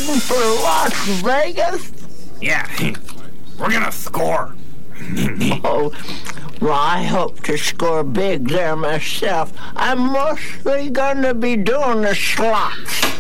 for Las Vegas? Yeah, we're gonna score. Oh, well, I hope to score big there myself. I'm mostly gonna be doing the slots.